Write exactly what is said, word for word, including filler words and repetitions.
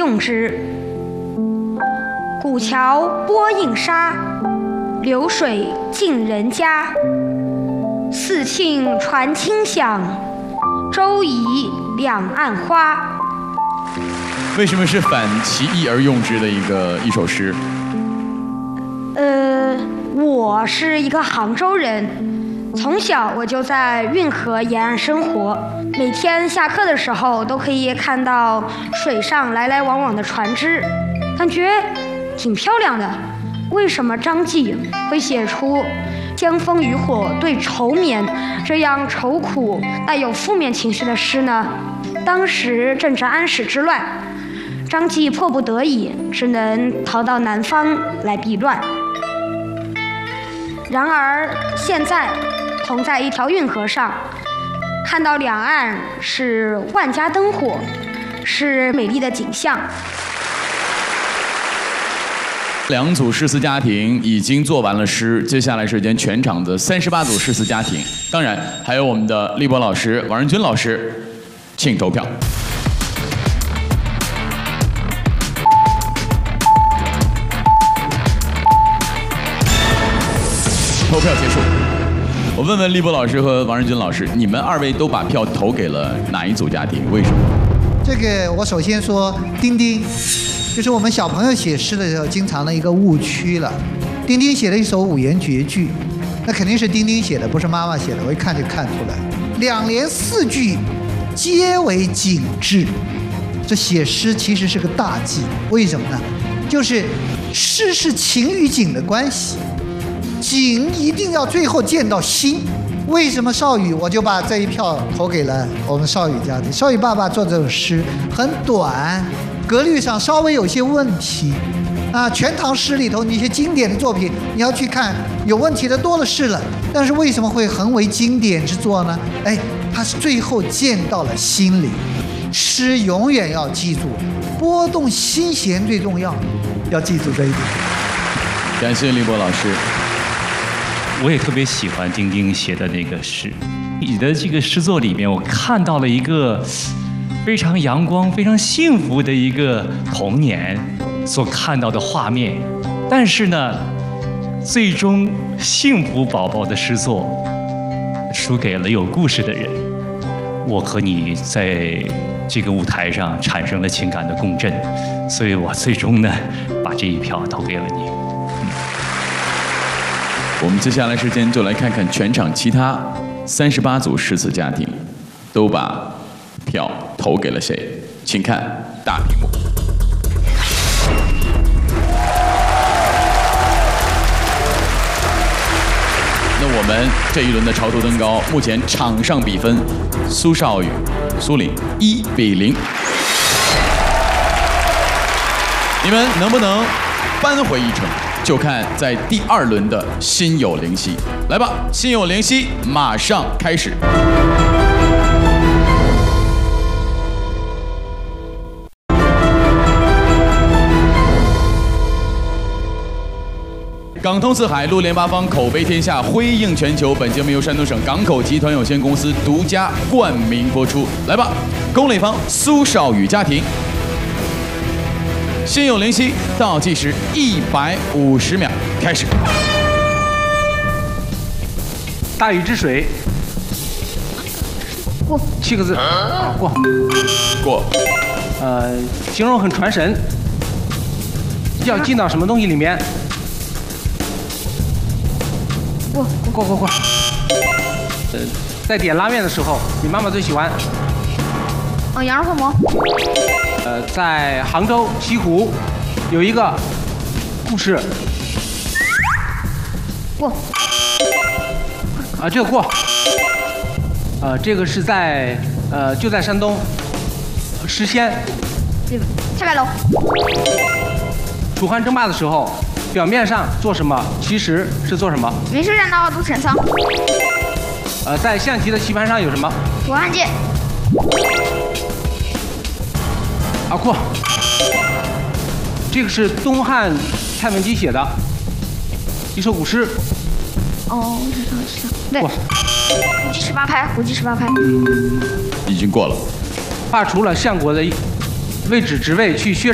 用之。古桥波映沙，流水尽人家。四磬传清响，周移两岸花。 为什么是反其意而用之的一个一首诗？ 呃，我是一个杭州人，从小我就在运河沿岸生活，每天下课的时候都可以看到水上来来往往的船只，感觉挺漂亮的。为什么张继会写出江枫渔火对愁眠这样愁苦带有负面情绪的诗呢？当时正值安史之乱，张继迫不得已只能逃到南方来避乱。然而现在同在一条运河上，看到两岸是万家灯火，是美丽的景象。 两组诗词家庭已经做完了诗，接下来时间全场的三十八组诗词家庭，当然还有我们的立波老师、王仁君老师，请投票。投票结束。我问问立波老师和王仁君老师，你们二位都把票投给了哪一组家庭？为什么？ 这个我首先说丁丁。就是我们小朋友写诗的时候经常的一个误区了。丁丁写了一首五言绝句，那肯定是丁丁写的，不是妈妈写的，我一看就看出来。两联四句皆为景致，这写诗其实是个大忌。为什么呢？就是诗是情与景的关系，景一定要最后见到心。为什么少宇我就把这一票投给了我们少宇家庭？少宇爸爸做这首诗很短。格律上稍微有些问题，啊，全唐诗里头那些经典的作品，你要去看，有问题的多了是了。但是为什么会横为经典之作呢？哎，它是最后见到了心里。诗永远要记住，拨动心弦最重要，要记住这一点。 感谢立波老师。 我也特别喜欢丁丁写的那个诗，你的这个诗作里面，我看到了一个非常阳光、非常幸福的一个童年所看到的画面，但是呢，最终幸福宝宝的诗作输给了有故事的人。我和你在这个舞台上产生了情感的共振，所以我最终呢把这一票投给了你。嗯、 我们接下来时间就来看看全场其他三十八组诗词家庭都把票投给了谁？请看大屏幕。那我们这一轮的潮头登高，目前场上比分，苏少宇、苏岭一比零。你们能不能扳回一城，就看在第二轮的心有灵犀。来吧，心有灵犀，马上开始。港通四海，陆联八方，口碑天下，辉映全球。本节目由山东省港口集团有限公司独家冠名播出。来吧，攻垒方苏少宇家庭，心有灵犀，倒计时一百五十秒，开始。 大禹治水， 过七个字，啊过过。 呃，形容很传神，要进到什么东西里面？过过过过。呃，在点拉面的时候，你妈妈最喜欢？ 嗯，羊肉泡馍。 呃，在杭州西湖有一个故事。 过。 啊，这个过。呃，这个是在呃就在山东石仙。 这个太白楼。 楚汉争霸的时候，表面上做什么，其实是做什么？ 明示栈道，渡陈仓。 呃，在象棋的棋盘上有什么？ 楚汉界。 啊，过。这个是东汉蔡文姬写的一首古诗。 哦，我知道，我知道。对。 过。 胡骑十八拍，胡骑十八拍。 已经过了。 罢除了相国的位置职位，去薛